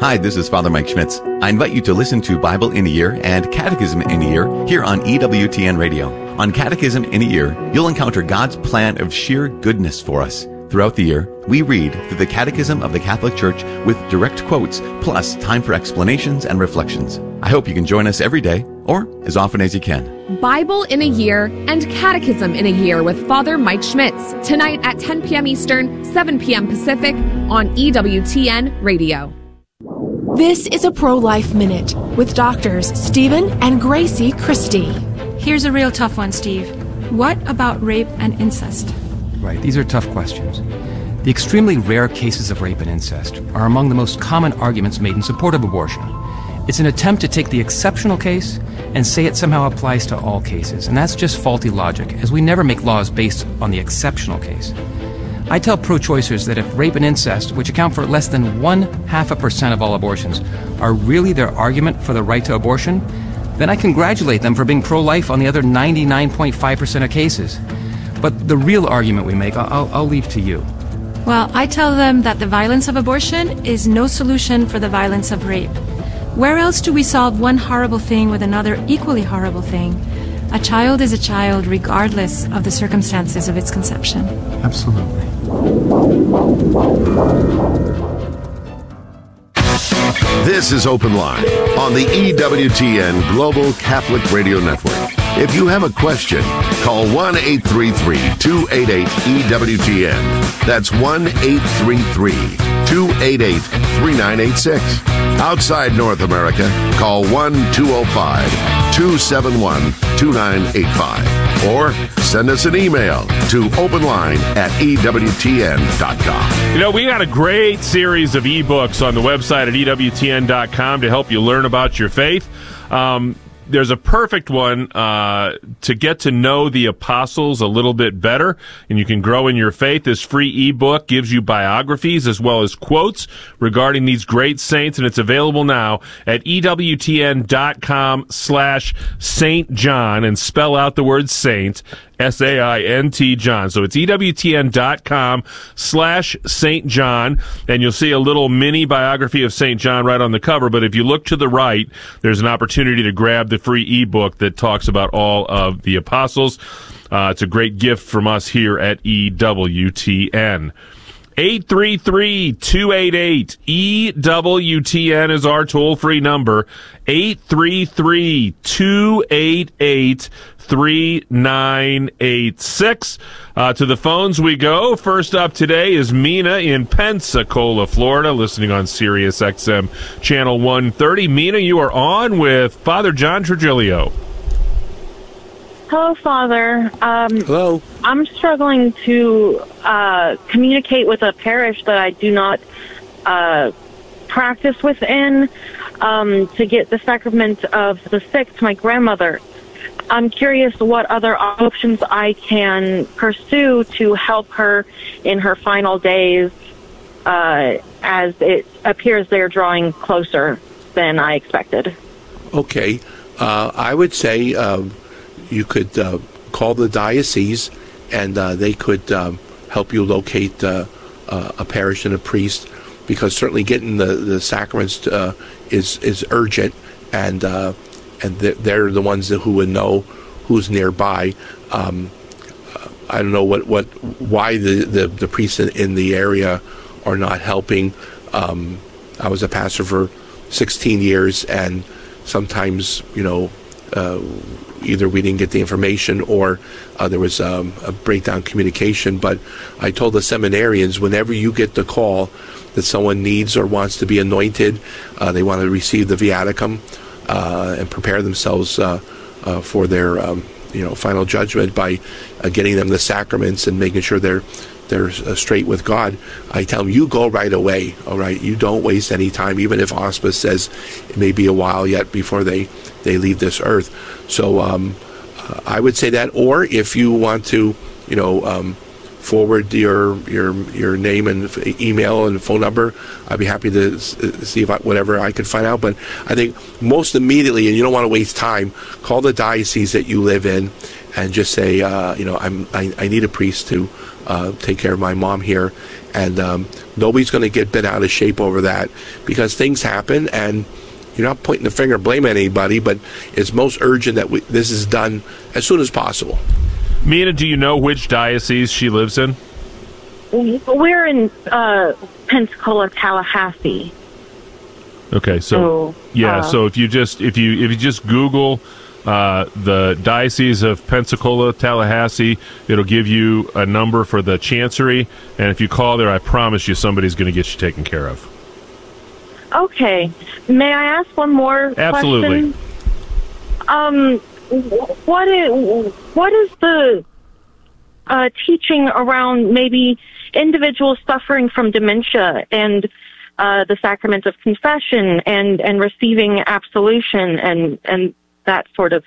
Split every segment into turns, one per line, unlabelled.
Hi, this is Father Mike Schmitz. I invite you to listen to Bible in a Year and Catechism in a Year here on EWTN Radio. On Catechism in a Year, you'll encounter God's plan of sheer goodness for us. Throughout the year, we read through the Catechism of the Catholic Church with direct quotes, plus time for explanations and reflections. I hope you can join us every day, or as often as you can.
Bible in a Year and Catechism in a Year with Father Mike Schmitz, tonight at 10 p.m. Eastern, 7 p.m. Pacific, on EWTN Radio.
This is a Pro-Life Minute with doctors Stephen and Gracie Christie.
Here's a real tough one, Steve. What about rape and incest?
Right, these are tough questions. The extremely rare cases of rape and incest are among the most common arguments made in support of abortion. It's an attempt to take the exceptional case and say it somehow applies to all cases, and that's just faulty logic, as we never make laws based on the exceptional case. I tell pro-choicers that if rape and incest, which account for less than 0.5% of all abortions, are really their argument for the right to abortion, then I congratulate them for being pro-life on the other 99.5% of cases. But the real argument we make, I'll leave to you.
Well, I tell them that the violence of abortion is no solution for the violence of rape. Where else do we solve one horrible thing with another equally horrible thing? A child is a child regardless of the circumstances of its conception.
Absolutely.
This is Open Line on the EWTN Global Catholic Radio Network. If you have a question, call 1-833-288-EWTN. That's 1-833-288-3986. Outside North America, call 1-205-271-2985. Or send us an email to openline@EWTN.com.
You know, we got a great series of ebooks on the website at EWTN.com to help you learn about your faith. There's a perfect one to get to know the apostles a little bit better, and you can grow in your faith. This free ebook gives you biographies as well as quotes regarding these great saints, and it's available now at EWTN.com/St. John, and spell out the word saint, S-A-I-N-T, John. So it's EWTN.com/St. John, and you'll see a little mini biography of St. John right on the cover. But if you look to the right, there's an opportunity to grab the free ebook that talks about all of the apostles. It's a great gift from us here at EWTN. 833-288-EWTN is our toll-free number. 833-288-3986. To the phones we go. First up today is Mina in Pensacola, Florida, listening on Sirius XM Channel 130. Mina, you are on with Father John Trigilio.
Hello, Father.
Hello.
I'm struggling to communicate with a parish that I do not practice within to get the sacrament of the sick to my grandmother. I'm curious what other options I can pursue to help her in her final days, as it appears they're drawing closer than I expected.
Okay. I would say you could call the diocese, and they could help you locate a parish and a priest, because certainly getting the sacraments is urgent, and they're the ones who would know who's nearby. I don't know why the priests in the area are not helping. I was a pastor for 16 years, and sometimes, either we didn't get the information or there was a breakdown in communication. But I told the seminarians, whenever you get the call that someone needs or wants to be anointed, they want to receive the viaticum and prepare themselves for their final judgment by getting them the sacraments and making sure they're straight with God, I tell them, you go right away, all right? You don't waste any time, even if hospice says it may be a while yet before they leave this earth. So I would say that. Or if you want to, forward your name and email and phone number, I'd be happy to see if whatever I could find out. But I think most immediately, and you don't want to waste time, call the diocese that you live in and just say, I need a priest to take care of my mom here, And nobody's going to get bent out of shape over that, because things happen, and you're not pointing the finger, blaming anybody, but it's most urgent that this is done as soon as possible.
Mina, do you know which diocese she lives in?
We're in Pensacola, Tallahassee.
Okay, so if you just Google the Diocese of Pensacola, Tallahassee, it'll give you a number for the chancery, and if you call there, I promise you somebody's going to get you taken care of.
Okay. May I ask one more
Absolutely.
question? What is the teaching around maybe individuals suffering from dementia and the sacrament of confession and receiving absolution and that sort of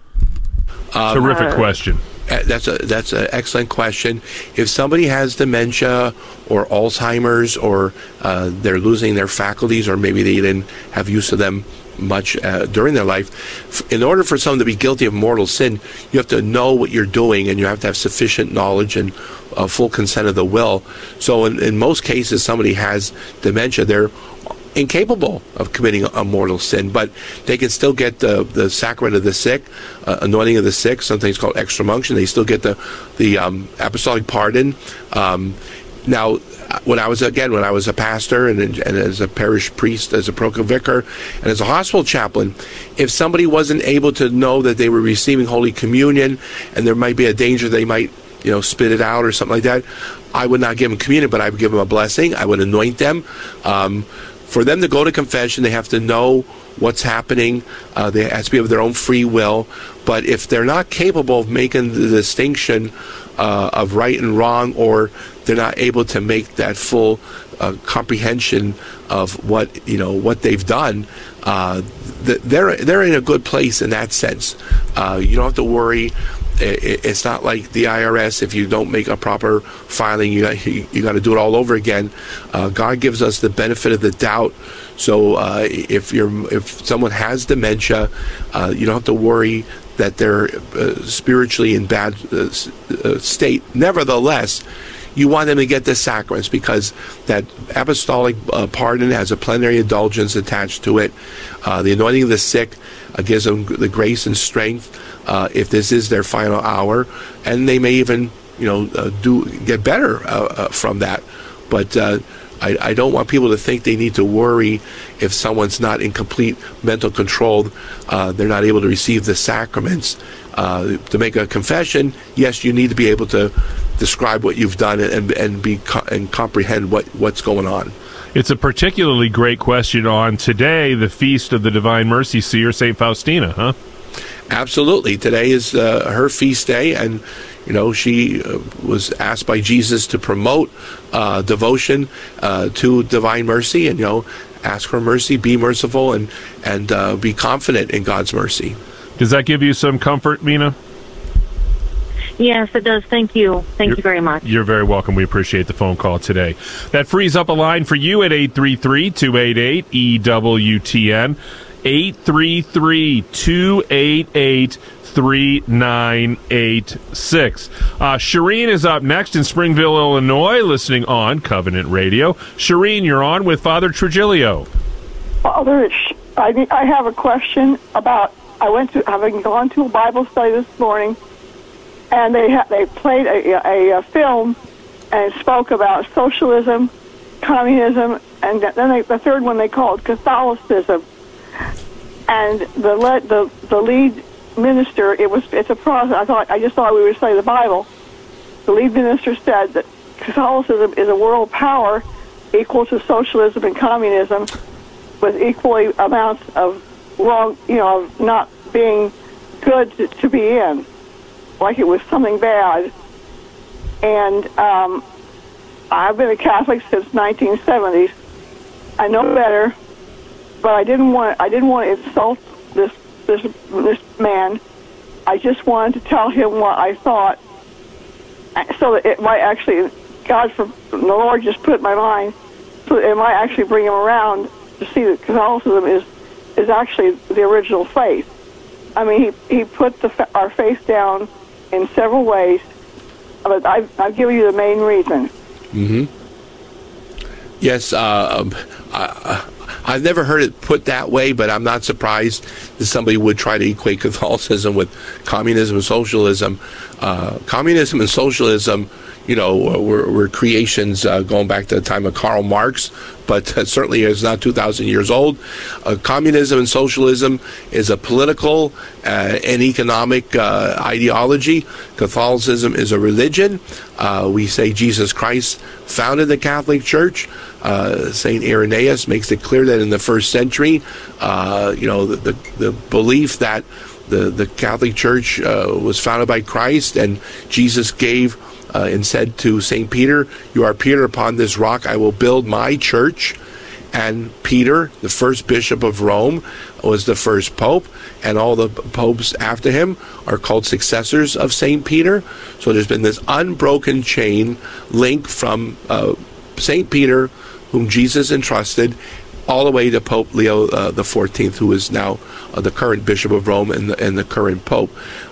terrific question.
That's an excellent question. If somebody has dementia or Alzheimer's, or they're losing their faculties, or maybe they didn't have use of them much during their life, in order for someone to be guilty of mortal sin, you have to know what you're doing, and you have to have sufficient knowledge and full consent of the will. So in most cases, somebody has dementia, they're incapable of committing a mortal sin, but they can still get the sacrament of the sick, anointing of the sick, something's called extreme unction. They still get the apostolic pardon. Now, when I was a pastor and as a parish priest, as a parochial vicar, and as a hospital chaplain, if somebody wasn't able to know that they were receiving Holy Communion, and there might be a danger they might spit it out or something like that, I would not give them communion, but I would give them a blessing. I would anoint them. For them to go to confession, they have to know what's happening. They have to be of their own free will. But if they're not capable of making the distinction of right and wrong, or they're not able to make that full comprehension of what they've done, they're in a good place in that sense. You don't have to worry. It's not like the IRS. If you don't make a proper filing, you got to do it all over again. God gives us the benefit of the doubt. So if someone has dementia, you don't have to worry that they're spiritually in bad state. Nevertheless, you want them to get the sacraments, because that apostolic pardon has a plenary indulgence attached to it. The anointing of the sick gives them the grace and strength if this is their final hour, and they may even get better from that. But I don't want people to think they need to worry if someone's not in complete mental control. They're not able to receive the sacraments. To make a confession, yes, you need to be able to describe what you've done and comprehend what's going on.
It's a particularly great question on today, the Feast of the Divine Mercy Seer, St. Faustina, huh?
Absolutely. Today is her feast day, and she was asked by Jesus to promote devotion to divine mercy, and ask for mercy, be merciful, and be confident in God's mercy.
Does that give you some comfort, Mina?
Yes, it does. Thank you. Thank you very much.
You're very welcome. We appreciate the phone call today. That frees up a line for you at 833-288-EWTN, 833-288-3986. Shireen is up next in Springville, Illinois, listening on Covenant Radio. Shireen, you're on with Father Trigilio.
Father, I have a question about, having gone to a Bible study this morning, and they played a film and spoke about socialism, communism, and then the third one they called Catholicism. And the lead minister, it's a process. I just thought we would study the Bible. The lead minister said that Catholicism is a world power equal to socialism and communism, with equally amounts of wrong, of not being good to be in, like it was something bad. And I've been a Catholic since 1970s. I know better, but I didn't want to insult this man. I just wanted to tell him what I thought, so that it might actually, the Lord just put in my mind, so it might actually bring him around to see that Catholicism is actually the original faith. I mean, he put our faith down in several ways, but I'll give you the main reason.
Mm-hmm. Yes, I've never heard it put that way, but I'm not surprised that somebody would try to equate Catholicism with communism and socialism. Communism and socialism, were creations going back to the time of Karl Marx, but certainly is not 2,000 years old. Communism and socialism is a political and economic ideology. Catholicism is a religion. We say Jesus Christ founded the Catholic Church. St. Irenaeus makes it clear that in the first century, the belief that the Catholic Church was founded by Christ, and Jesus gave and said to St. Peter, "You are Peter, upon this rock I will build my church." And Peter, the first bishop of Rome, was the first pope, and all the popes after him are called successors of St. Peter. So there's been this unbroken chain link from St. Peter, whom Jesus entrusted, all the way to Pope Leo the 14th, who is now the current bishop of Rome and the current pope.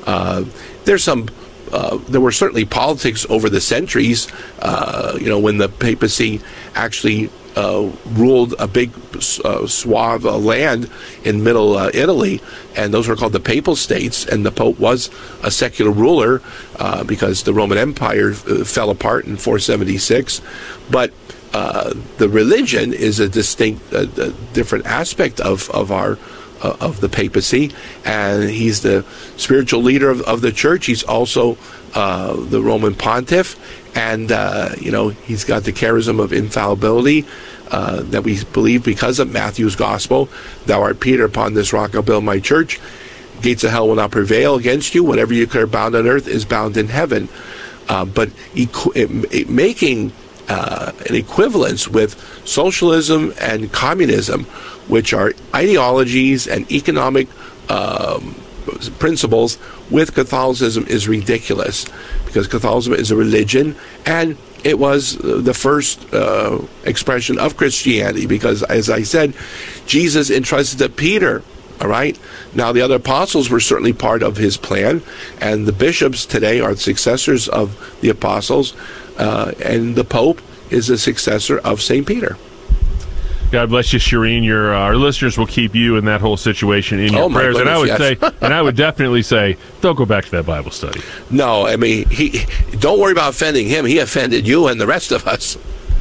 There were certainly politics over the centuries, when the papacy actually ruled a big swath of land in middle Italy, and those were called the Papal States, and the Pope was a secular ruler because the Roman Empire fell apart in 476. But the religion is a distinct, different aspect of the papacy, and he's the spiritual leader of the church. He's also the Roman pontiff, and he's got the charism of infallibility that we believe because of Matthew's gospel. "Thou art Peter, upon this rock I'll build my church. Gates of hell will not prevail against you. Whatever you declare bound on earth is bound in heaven." But making an equivalence with socialism and communism, which are ideologies and economic principles, with Catholicism is ridiculous, because Catholicism is a religion, and it was the first expression of Christianity, because, as I said, Jesus entrusted to Peter. All right. Now, the other apostles were certainly part of his plan, and the bishops today are successors of the apostles, and the Pope is a successor of St. Peter.
God bless you, Shireen. Our listeners will keep you and that whole situation in your prayers.
Goodness,
and I would definitely say, don't go back to that Bible study.
No, I mean, don't worry about offending him. He offended you and the rest of us.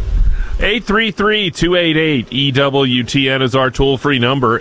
833-288-EWTN is our toll-free number,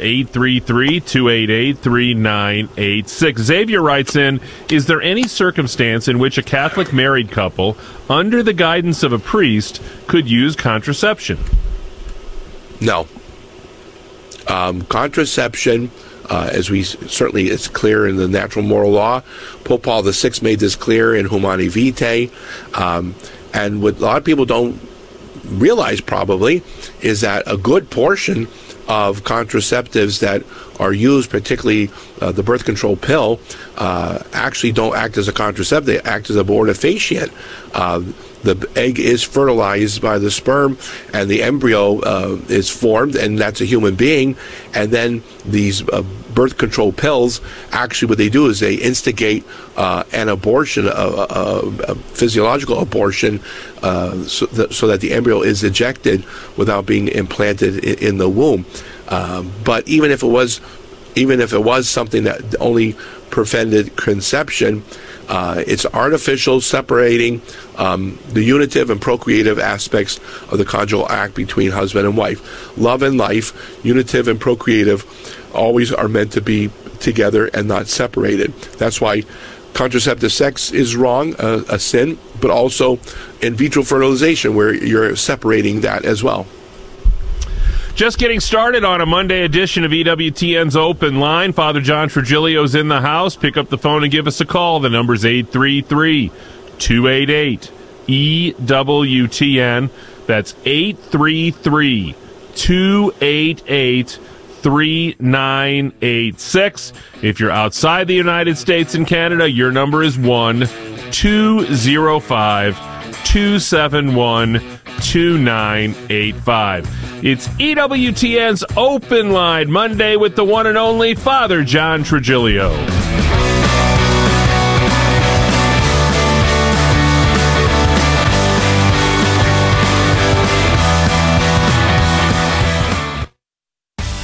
833-288-3986. Xavier writes in, is there any circumstance in which a Catholic married couple, under the guidance of a priest, could use contraception?
No. Contraception, as it's clear in the natural moral law. Pope Paul VI made this clear in Humani Vitae. And what a lot of people don't realize probably is that a good portion of contraceptives that are used, particularly the birth control pill, actually don't act as a contraceptive. They act as abortifacient. The egg is fertilized by the sperm, and the embryo is formed, and that's a human being. And then these birth control pills, actually what they do is they instigate an abortion, a physiological abortion, so that the embryo is ejected without being implanted in the womb. But even if it was something that only prevented conception, it's artificial, separating the unitive and procreative aspects of the conjugal act between husband and wife. Love and life, unitive and procreative, always are meant to be together and not separated. That's why contraceptive sex is wrong, a sin, but also in vitro fertilization, where you're separating that as well.
Just getting started on a Monday edition of EWTN's Open Line. Father John Trigilio's in the house. Pick up the phone and give us a call. The number's 833-288-EWTN. That's 833-288-3986. If you're outside the United States and Canada, your number is 1-205-271-2985. It's EWTN's Open Line, Monday with the one and only Father John Trigilio.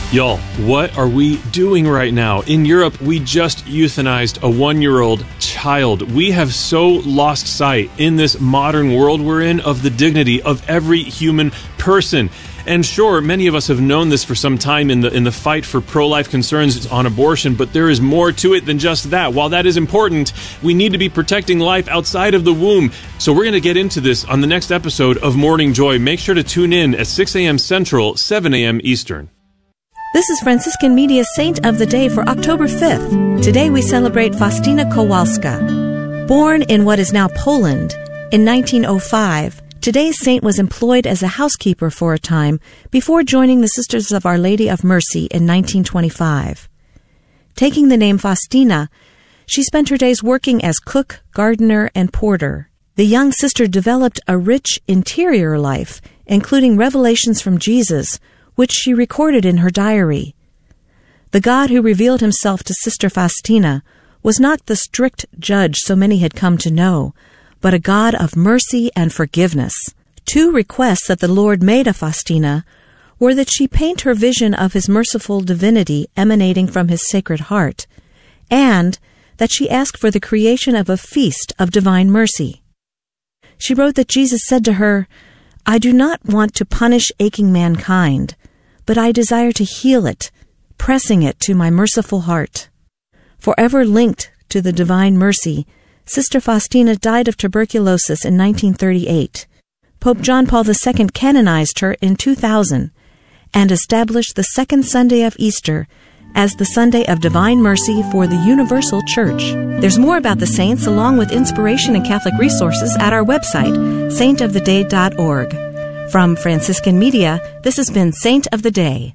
Y'all, what are we doing right now? In Europe, we just euthanized a 1-year-old child. We have so lost sight in this modern world we're in of the dignity of every human person. And sure, many of us have known this for some time in the fight for pro-life concerns on abortion, but there is more to it than just that. While that is important, we need to be protecting life outside of the womb. So we're going to get into this on the next episode of Morning Joy. Make sure to tune in at 6 a.m. Central, 7 a.m. Eastern.
This is Franciscan Media's Saint of the Day for October 5th. Today we celebrate Faustina Kowalska. Born in what is now Poland in 1905, today's saint was employed as a housekeeper for a time before joining the Sisters of Our Lady of Mercy in 1925. Taking the name Faustina, she spent her days working as cook, gardener, and porter. The young sister developed a rich interior life, including revelations from Jesus, which she recorded in her diary. The God who revealed himself to Sister Faustina was not the strict judge so many had come to know, but a God of mercy and forgiveness. 2 requests that the Lord made of Faustina were that she paint her vision of his merciful divinity emanating from his sacred heart, and that she ask for the creation of a feast of divine mercy. She wrote that Jesus said to her, "I do not want to punish aching mankind, but I desire to heal it, pressing it to my merciful heart." Forever linked to the divine mercy, Sister Faustina died of tuberculosis in 1938. Pope John Paul II canonized her in 2000 and established the second Sunday of Easter as the Sunday of Divine Mercy for the Universal Church. There's more about the saints along with inspiration and Catholic resources at our website, saintoftheday.org. From Franciscan Media, this has been Saint of the Day.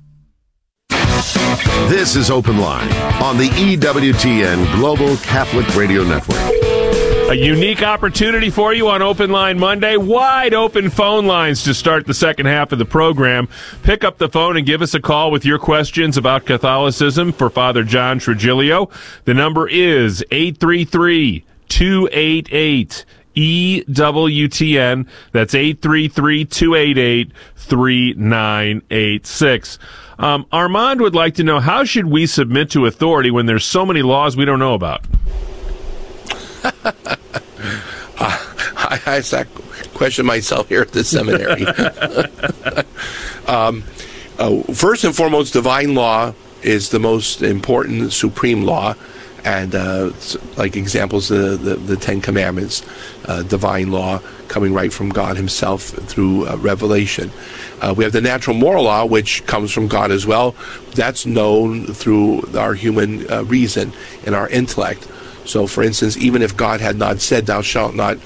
This is Open Line on the EWTN Global Catholic Radio Network.
A unique opportunity for you on Open Line Monday. Wide open phone lines to start the second half of the program. Pick up the phone and give us a call with your questions about Catholicism for Father John Trigilio. The number is 833-288-EWTN. That's 833-288-3986. Armand would like to know, how should we submit to authority when there's so many laws we don't know about?
I asked that question myself here at the seminary. First and foremost, divine law is the most important supreme law, and like examples, the Ten Commandments, divine law coming right from God himself through revelation. We have the natural moral law, which comes from God as well. That's known through our human reason and our intellect. So, for instance, even if God had not said, "Thou shalt not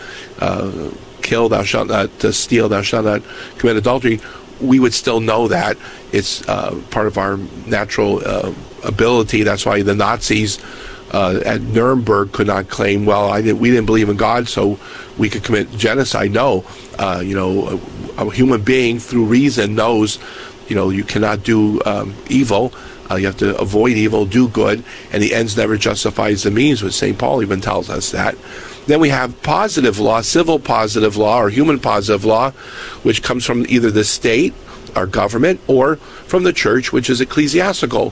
kill, thou shalt not steal, thou shalt not commit adultery," we would still know that. It's part of our natural ability. That's why the Nazis at Nuremberg could not claim, "Well, we didn't believe in God, so we could commit genocide." No, a human being through reason knows, you cannot do evil. You have to avoid evil, do good, and the ends never justifies the means, which St. Paul even tells us that. Then we have positive law, civil positive law, or human positive law, which comes from either the state, our government, or from the church, which is ecclesiastical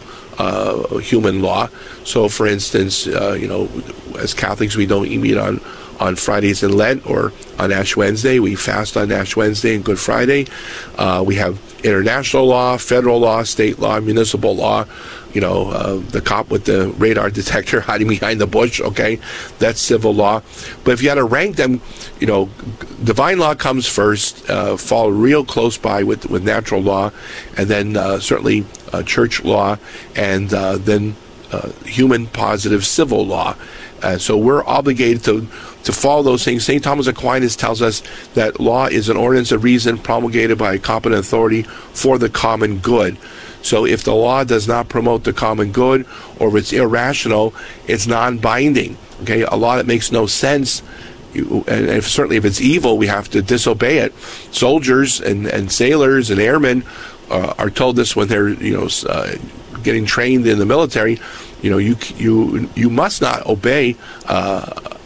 human law. So, for instance, as Catholics, we don't meet on Fridays in Lent or on Ash Wednesday. We fast on Ash Wednesday and Good Friday. We have international law, federal law, state law, municipal law. The cop with the radar detector hiding behind the bush, okay? That's civil law. But if you had to rank them, divine law comes first, fall real close by with natural law, and then certainly church law, and then human positive civil law. So we're obligated to follow those things. St. Thomas Aquinas tells us that law is an ordinance of reason promulgated by a competent authority for the common good. So if the law does not promote the common good, or if it's irrational, it's non-binding. Okay, a law that makes no sense, and certainly if it's evil, we have to disobey it. Soldiers and sailors and airmen are told this when they're getting trained in the military. You must not obey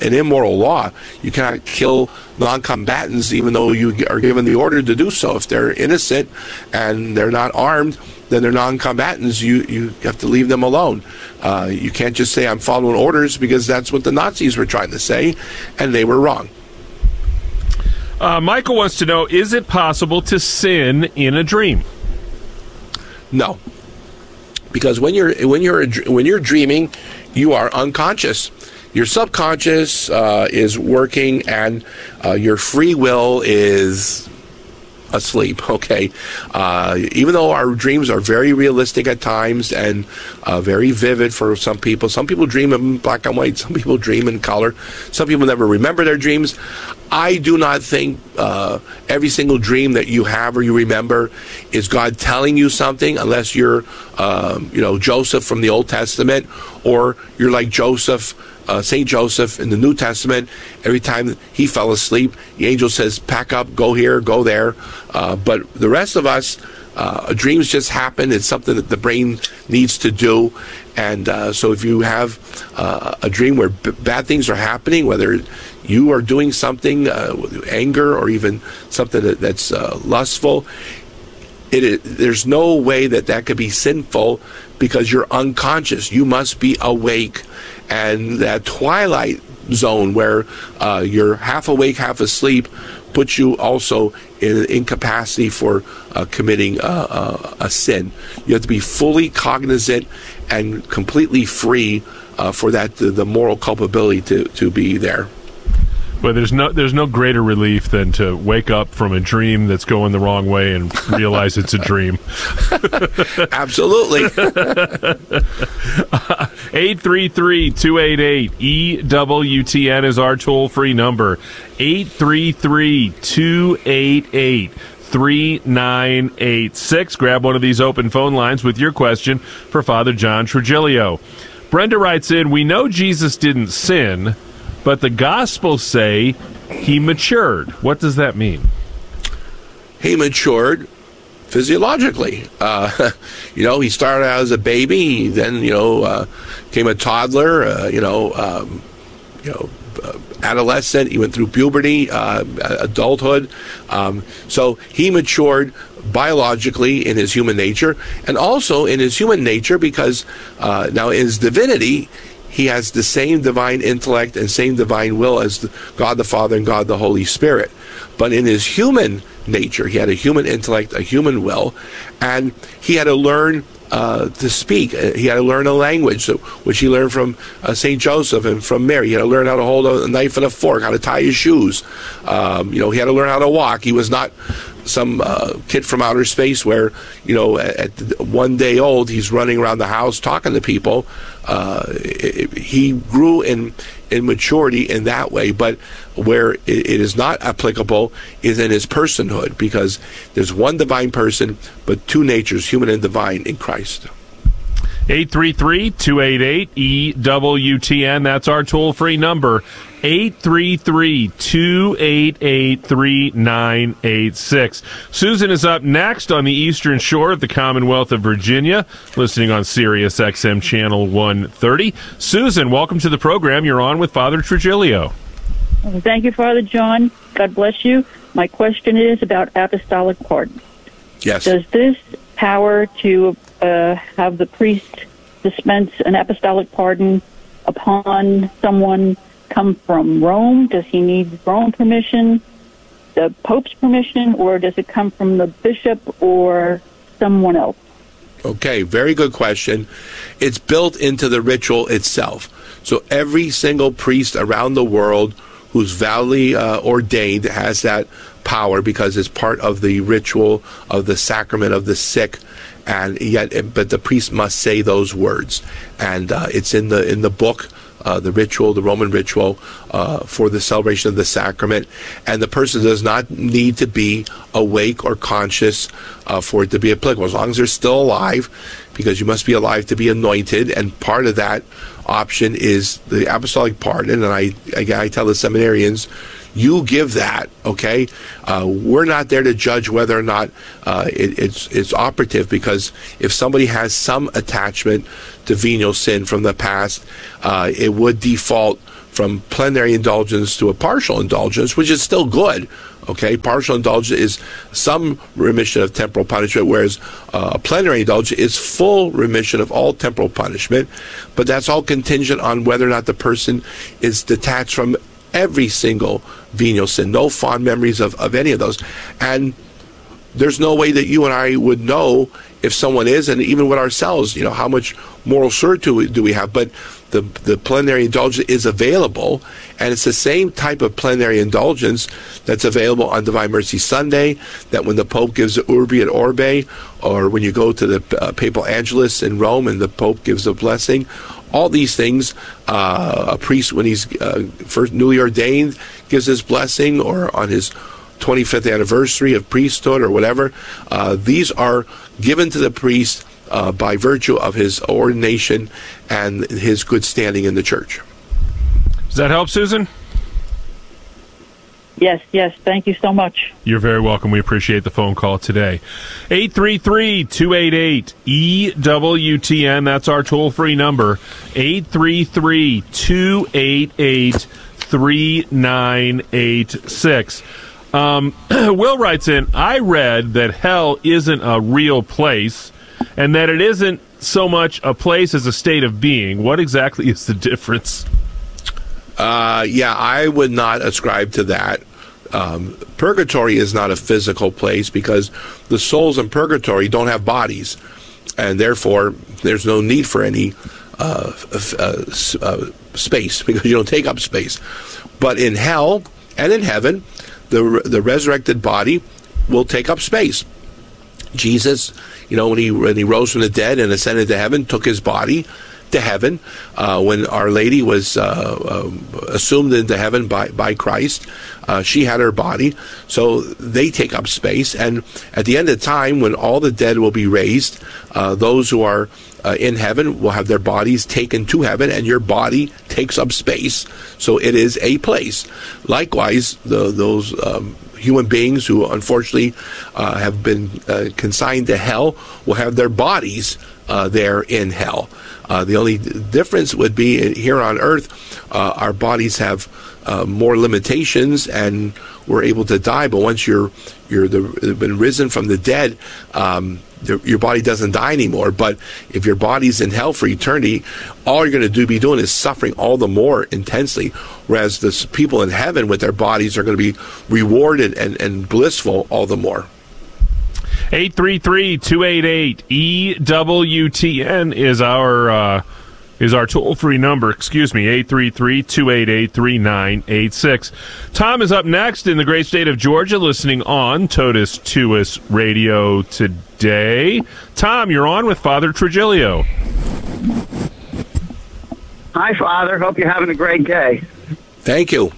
an immoral law. You cannot kill non-combatants even though you are given the order to do so. If they're innocent and they're not armed, then they're non-combatants. You have to leave them alone. You can't just say, I'm following orders, because that's what the Nazis were trying to say, and they were wrong.
Michael wants to know, is it possible to sin in a dream?
No. Because when you're dreaming, you are unconscious. Your subconscious is working, and your free will is asleep. Okay, even though our dreams are very realistic at times and very vivid for some people dream in black and white, some people dream in color, some people never remember their dreams. I do not think every single dream that you have or you remember is God telling you something, unless you're Joseph from the Old Testament, or you're like Joseph, Saint Joseph in the New Testament. Every time he fell asleep, the angel says, pack up, go here, go there. But the rest of us, dreams just happen. It's something that the brain needs to do. And so if you have a dream where bad things are happening, whether you are doing something with anger or even something that's lustful, there's no way that could be sinful, because you're unconscious. You must be awake. And that twilight zone where you're half awake, half asleep, puts you also in incapacity for committing a sin. You have to be fully cognizant and completely free for that the moral culpability to be there.
But there's no greater relief than to wake up from a dream that's going the wrong way and realize it's a dream.
Absolutely.
833-288-EWTN is our toll-free number. 833-288-3986. Grab one of these open phone lines with your question for Father John Trigilio. Brenda writes in, we know Jesus didn't sin, but the Gospels say he matured. What does that mean?
He matured physiologically. He started out as a baby, then became a toddler. Adolescent. He went through puberty, adulthood. So he matured biologically in his human nature, and also in his human nature because now in his divinity, he has the same divine intellect and same divine will as God the Father and God the Holy Spirit. But in his human nature, he had a human intellect, a human will, and he had to learn to speak. He had to learn a language, which he learned from St. Joseph and from Mary. He had to learn how to hold a knife and a fork, how to tie his shoes. He had to learn how to walk. He was not some kid from outer space where, at 1 day old, he's running around the house talking to people. He grew in maturity in that way, but where it is not applicable is in his personhood, because there's one divine person, but two natures, human and divine, in Christ.
833-288-EWTN. That's our toll-free number. 833-288-3986. Susan is up next on the Eastern Shore of the Commonwealth of Virginia, listening on Sirius XM Channel 130. Susan, welcome to the program. You're on with Father Trigilio.
Thank you, Father John. God bless you. My question is about apostolic pardon.
Yes.
Does this power to have the priest dispense an apostolic pardon upon someone come from Rome? Does he need Rome permission, the Pope's permission, or does it come from the bishop or someone else?
Okay, very good question. It's built into the ritual itself. So every single priest around the world who's validly ordained has that power, because it's part of the ritual of the sacrament of the sick. But the priest must say those words, and it's in the book, the ritual, the Roman ritual for the celebration of the sacrament. And the person does not need to be awake or conscious for it to be applicable, as long as they're still alive, because you must be alive to be anointed. And part of that option is the apostolic pardon. And I tell the seminarians, you give that, okay? We're not there to judge whether or not it's operative, because if somebody has some attachment to venial sin from the past, it would default from plenary indulgence to a partial indulgence, which is still good. Okay, partial indulgence is some remission of temporal punishment, whereas a plenary indulgence is full remission of all temporal punishment. But that's all contingent on whether or not the person is detached from every single venial sin, no fond memories of any of those. And there's no way that you and I would know if someone is, and even with ourselves, how much moral certitude do we have? But the plenary indulgence is available, and it's the same type of plenary indulgence that's available on Divine Mercy Sunday, that when the Pope gives the Urbi et Orbe, or when you go to the Papal Angelus in Rome and the Pope gives a blessing. All these things, a priest, when he's first newly ordained, gives his blessing, or on his 25th anniversary of priesthood or whatever. These are given to the priest by virtue of his ordination and his good standing in the church.
Does that help, Susan?
Yes. Thank you so much.
You're very welcome. We appreciate the phone call today. 833-288-EWTN. That's our toll-free number. 833-288-3986. Will writes in, I read that hell isn't a real place, and that it isn't so much a place as a state of being. What exactly is the difference?
I would not ascribe to that. Purgatory is not a physical place because the souls in purgatory don't have bodies, and therefore there's no need for any space, because you don't take up space. But in hell and in heaven, the resurrected body will take up space. Jesus, when he rose from the dead and ascended to heaven, took his body to heaven. When Our Lady was assumed into heaven by Christ, she had her body. So they take up space. And at the end of time, when all the dead will be raised, those who are in heaven will have their bodies taken to heaven, and your body takes up space. So it is a place. Likewise, those human beings who unfortunately have been consigned to hell will have their bodies there in hell. The only difference would be here on earth, our bodies have more limitations and we're able to die. But once you've been risen from the dead, your body doesn't die anymore. But if your body's in hell for eternity, all you're going to be doing is suffering all the more intensely. Whereas the people in heaven with their bodies are going to be rewarded and blissful all the more.
833-288-EWTN is our toll-free number. 833-288-3986. Tom is up next in the great state of Georgia, listening on Totus Tuus Radio today. Tom, you're on with Father Trigilio.
Hi, Father. Hope you're having a great day.
Thank you.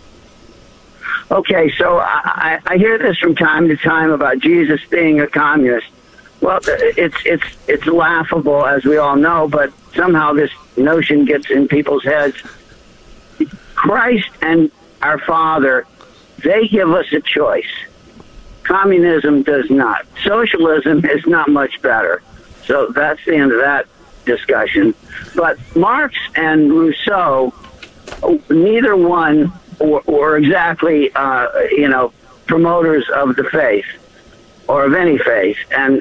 Okay, so I hear this from time to time about Jesus being a communist. Well, it's laughable, as we all know, but somehow this notion gets in people's heads. Christ and our Father, they give us a choice. Communism does not. Socialism is not much better. So that's the end of that discussion. But Marx and Rousseau, neither one or exactly, promoters of the faith or of any faith. And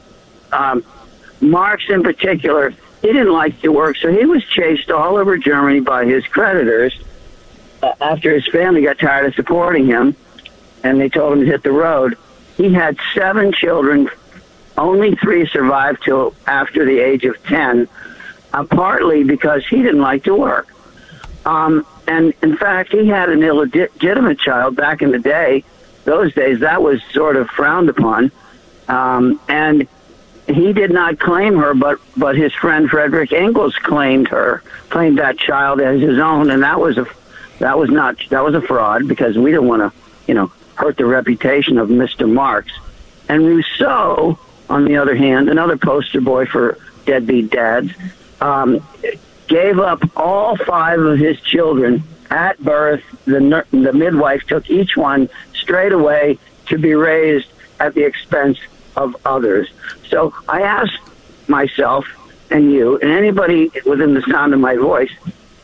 Marx in particular, he didn't like to work, so he was chased all over Germany by his creditors after his family got tired of supporting him, and they told him to hit the road. He had 7 children. Only 3 survived till after the age of 10, partly because he didn't like to work. And in fact, he had an illegitimate child back in the day. Those days, that was sort of frowned upon. And he did not claim her, but his friend Frederick Engels claimed that child as his own, and that was a fraud, because we didn't want to, hurt the reputation of Mr. Marx. And Rousseau, on the other hand, another poster boy for deadbeat dads, gave up all 5 of his children at birth. The midwife took each one straight away to be raised at the expense of others. So I ask myself and you and anybody within the sound of my voice,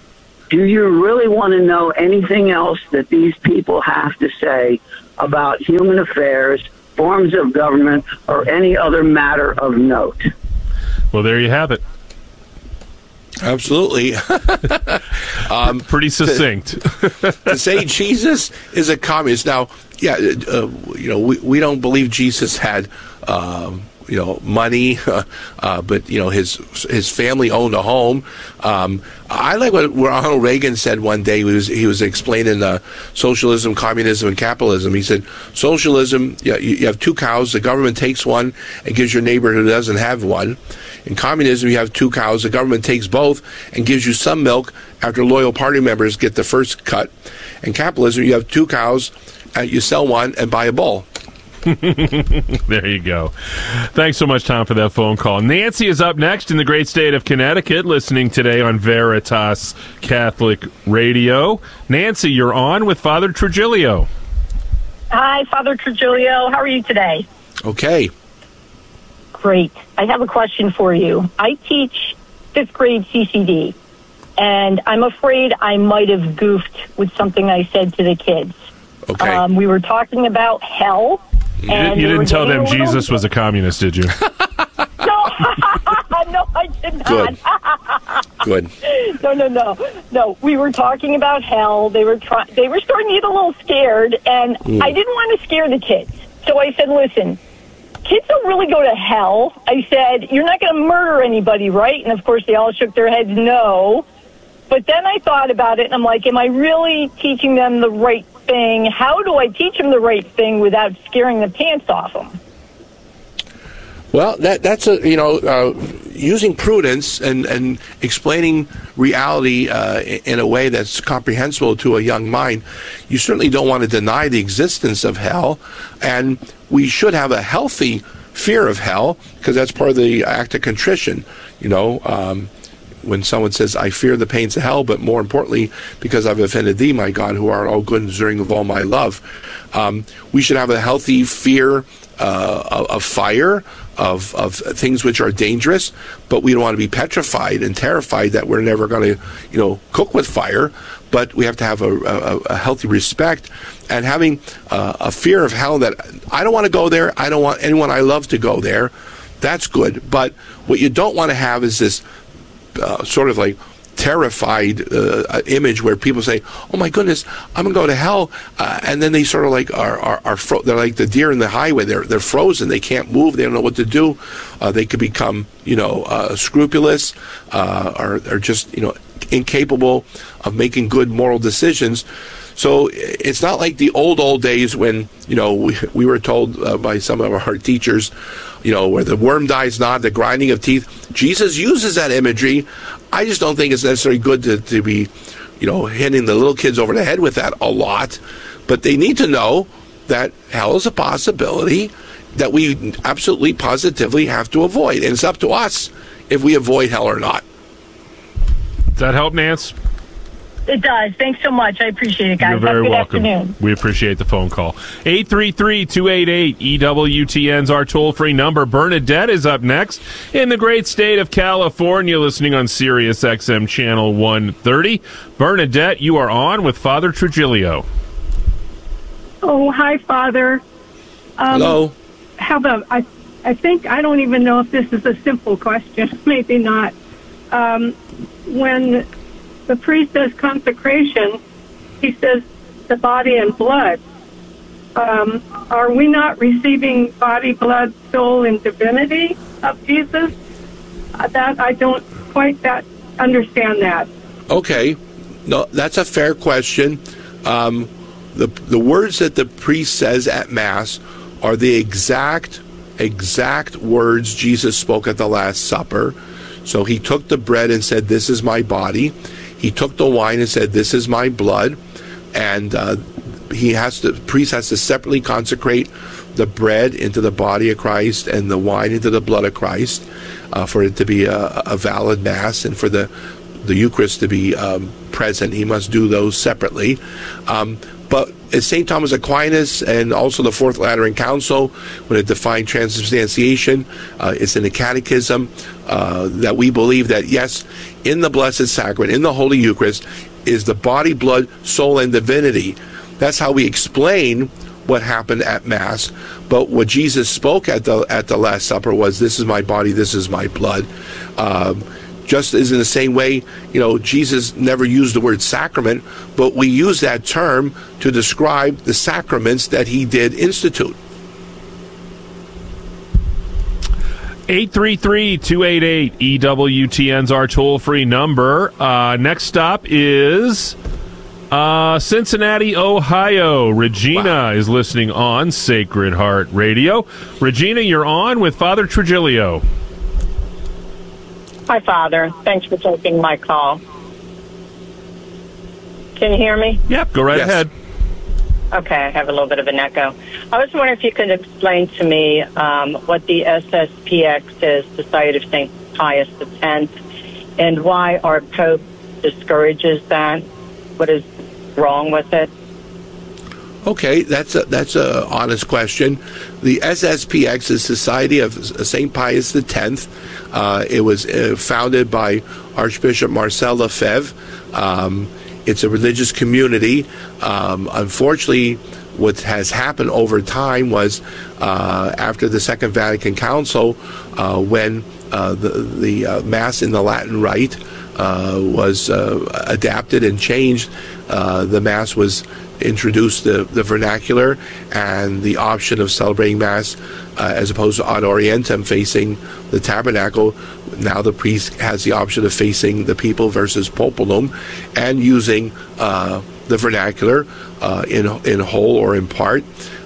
do you really want to know anything else that these people have to say about human affairs, forms of government, or any other matter of note?
Well, there you have it.
Absolutely.
Pretty succinct.
To say Jesus is a communist. Now, we don't believe Jesus had money, but his family owned a home. I like what Ronald Reagan said one day. He was explaining socialism, communism, and capitalism. He said, socialism, you have two cows. The government takes one and gives your neighbor who doesn't have one. In communism, you have two cows. The government takes both and gives you some milk after loyal party members get the first cut. In capitalism, you have two cows, you sell one and buy a bull.
There you go. Thanks so much, Tom, for that phone call. Nancy is up next in the great state of Connecticut, listening today on Veritas Catholic Radio. Nancy, you're on with Father Trujillo.
Hi, Father Trujillo. How are you today?
Okay.
Great. I have a question for you. I teach 5th grade CCD, and I'm afraid I might have goofed with something I said to the kids.
Okay.
We were talking about hell.
You didn't tell them Jesus was a communist, did you?
No, I did not.
Good.
No. We were talking about hell. They were starting to get a little scared, and I didn't want to scare the kids. So I said, listen, kids don't really go to hell. I said, you're not going to murder anybody, right? And, of course, they all shook their heads no. But then I thought about it, and I'm like, am I really teaching them the right thing? How do I teach them the right thing without scaring the pants off them?
Well, that's using prudence and explaining reality in a way that's comprehensible to a young mind. You certainly don't want to deny the existence of hell, and we should have a healthy fear of hell, because that's part of the act of contrition. When someone says, I fear the pains of hell, but more importantly, because I've offended thee, my God, who art all good and deserving of all my love. We should have a healthy fear of fire, of things which are dangerous, but we don't want to be petrified and terrified that we're never going to, cook with fire. But we have to have a healthy respect and having a fear of hell that I don't want to go there. I don't want anyone I love to go there. That's good. But what you don't want to have is this sort of like terrified image where people say, "Oh my goodness, I'm gonna go to hell," and then they sort of like they're like the deer in the highway. They're frozen. They can't move. They don't know what to do. They could become scrupulous or just incapable of making good moral decisions. So it's not like the old days when we were told by some of our teachers, where the worm dies not, the grinding of teeth. Jesus uses that imagery. I just don't think it's necessarily good to be, hitting the little kids over the head with that a lot. But they need to know that hell is a possibility that we absolutely positively have to avoid. And it's up to us if we avoid hell or not.
Does that help, Nance?
It does. Thanks so much. I appreciate it, guys.
You're very welcome.
Afternoon.
We appreciate the phone call. 833-288-EWTN's our toll-free number. Bernadette is up next in the great state of California, listening on Sirius XM Channel 130. Bernadette, you are on with Father Trujillo.
Oh, hi, Father.
Hello.
How about, I think, I don't even know if this is a simple question. Maybe not. When the priest does consecration, he says the body and blood. Are we not receiving body, blood, soul, and divinity of Jesus? That I don't quite understand that.
Okay. No, that's a fair question. The words that the priest says at Mass are the exact words Jesus spoke at the Last Supper. So he took the bread and said, "This is my body." He took the wine and said, "This is my blood." And the priest has to separately consecrate the bread into the body of Christ and the wine into the blood of Christ for it to be a valid Mass, and for the Eucharist to be present. He must do those separately. But as St. Thomas Aquinas and also the Fourth Lateran Council, when it defined transubstantiation, it's in the Catechism that we believe that, yes, in the Blessed Sacrament, in the Holy Eucharist, is the body, blood, soul, and divinity. That's how we explain what happened at Mass. But what Jesus spoke at the Last Supper was, this is my body, this is my blood. Just as in the same way, Jesus never used the word sacrament, but we use that term to describe the sacraments that he did institute.
833-288-EWTN's our toll-free number. Next stop is Cincinnati, Ohio. Regina is listening on Sacred Heart Radio. Regina, you're on with Father Trigilio.
Hi, Father. Thanks for taking my call. Can you hear me?
Yep, go right ahead.
Okay, I have a little bit of an echo. I was wondering if you could explain to me what the SSPX is, Society of St. Pius X, and why our Pope discourages that. What is wrong with it?
Okay, that's a honest question. The SSPX is Society of St. Pius X. It was founded by Archbishop Marcel Lefebvre. It's a religious community. Unfortunately, what has happened over time was after the Second Vatican Council, when the Mass in the Latin Rite was adapted and changed, the Mass was introduced the vernacular and the option of celebrating Mass as opposed to ad orientem, facing the tabernacle. Now the priest has the option of facing the people versus populum, and using the vernacular in whole or in part.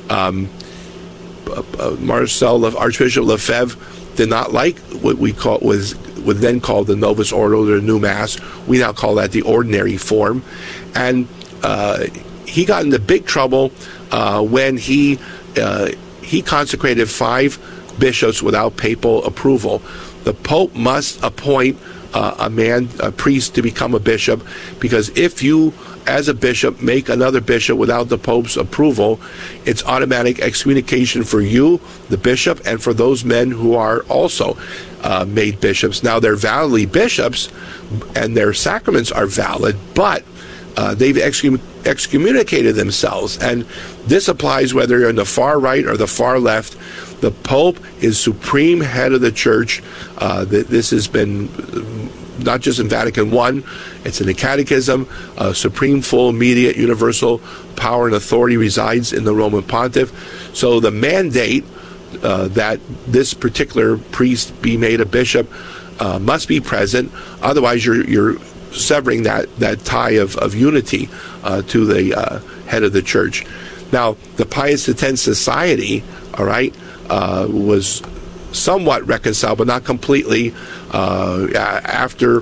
Archbishop Lefebvre did not like what we would then call the Novus Ordo, the New Mass. We now call that the ordinary form, and he got into big trouble when he consecrated 5 bishops without papal approval. The Pope must appoint a priest to become a bishop, because if you, as a bishop, make another bishop without the Pope's approval, it's automatic excommunication for you, the bishop, and for those men who are also made bishops. Now, they're validly bishops, and their sacraments are valid, but they've excommunicated themselves, and this applies whether you're in the far right or the far left. The Pope is supreme head of the Church. This has been not just in Vatican I, it's in the Catechism. Supreme, full, immediate, universal power and authority resides in the Roman Pontiff. So the mandate that this particular priest be made a bishop must be present. Otherwise, you're severing that tie of unity to the head of the Church. Now, the Pius X Society, all right, was somewhat reconciled, but not completely, after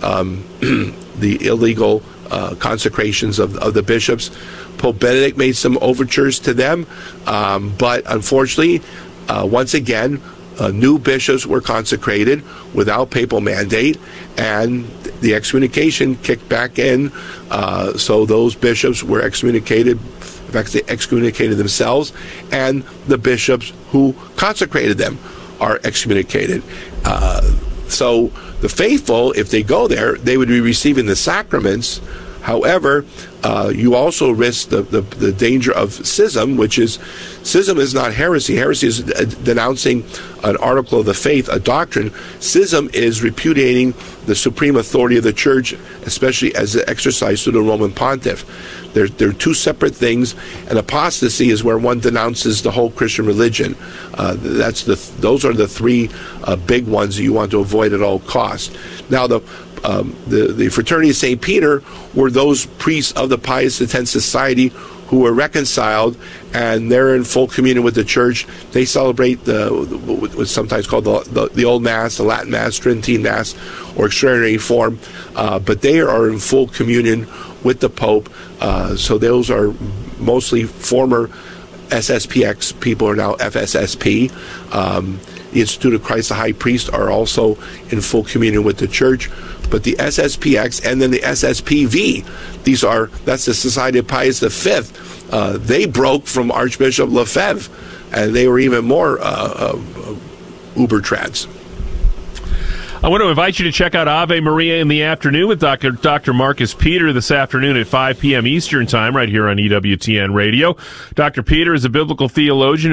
the illegal consecrations of the bishops. Pope Benedict made some overtures to them, but unfortunately, once again, new bishops were consecrated without papal mandate, and the excommunication kicked back in, so those bishops were excommunicated. In fact, they excommunicated themselves, and the bishops who consecrated them are excommunicated. So the faithful, if they go there, they would be receiving the sacraments. However, you also risk the danger of schism, schism is not heresy. Heresy is denouncing an article of the faith, a doctrine. Schism is repudiating the supreme authority of the Church, especially as exercised through the Roman Pontiff. They're two separate things, and apostasy is where one denounces the whole Christian religion. Those are the 3 big ones that you want to avoid at all costs. Now, the Fraternity of St. Peter were those priests of the Pius X Society who were reconciled, and they're in full communion with the Church. They celebrate what's sometimes called the Old Mass, the Latin Mass, Tridentine Mass, or extraordinary form, but they are in full communion with the Pope. So those are mostly former SSPX people, are now FSSP. The Institute of Christ the High Priest are also in full communion with the Church. But the SSPX and then the SSPV, that's the Society of Pius V. They broke from Archbishop Lefebvre, and they were even more uber-trans.
I want to invite you to check out Ave Maria in the afternoon with Dr. Marcus Peter this afternoon at 5 p.m. Eastern Time right here on EWTN Radio. Dr. Peter is a biblical theologian